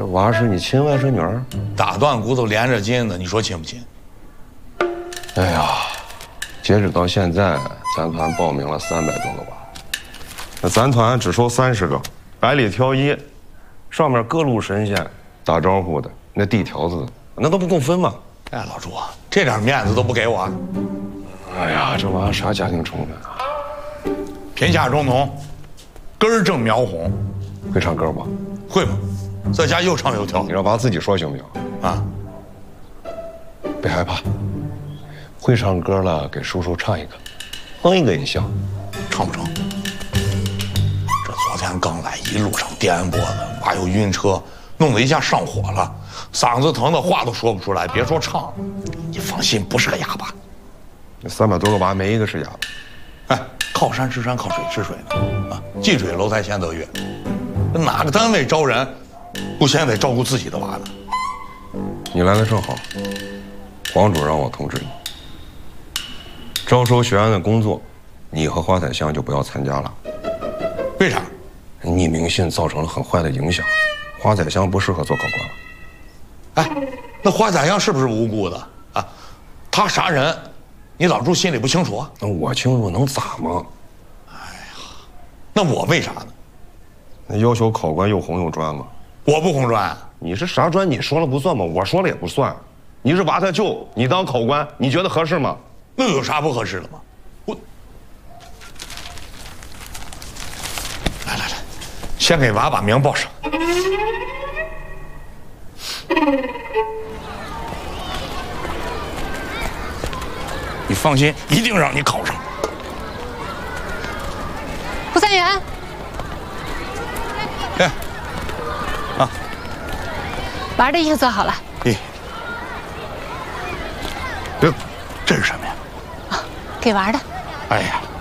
娃是你亲外甥女儿？ 打断骨头连着筋的，你说亲不亲？ 哎呀，截止到现在，咱团报名了300多个娃，那咱团只收30个，百里挑一，上面各路神仙打招呼的，那递条子的，那都不够分吗？ 哎，老朱，这点面子都不给我？ 哎呀，这娃啥家庭成分啊？ 贫下中农，根正苗红， 会唱歌不？ 会吗？在家又唱又跳你让娃自己说行不行？ 啊！ 别害怕，会唱歌了，给叔叔唱一个，哼一个也行。 唱不成？这昨天刚来，一路上颠簸的，娃又晕车，弄得一下上火了，嗓子疼的话都说不出来，别说唱了。你放心，不是个哑巴。 那300多个娃没一个是哑巴。 哎，靠山吃山，靠水吃水呢。啊，近水楼台先得月。哪个单位招人，不先得照顾自己的娃呢？ 你来的正好，黄主让我通知你，招收学员的工作，你和花彩香就不要参加了。 为啥？ 匿名信造成了很坏的影响，花彩香不适合做考官了。 哎，那花彩香是不是无辜的啊？他杀人，你老朱心里不清楚啊？ 那我清楚能咋吗？ 那我为啥呢？ 那要求考官又红又专吗？ 我不红专啊。 你是啥专？你说了不算吗？我说了也不算。你是娃他舅，你当考官，你觉得合适吗？ 那有啥不合适的吗？我来，先给娃把名报上。你放心，一定让你考上。 胡三元， 哎， 娃的衣服做好了。 咦，这是什么呀？ 给娃的。 哎呀，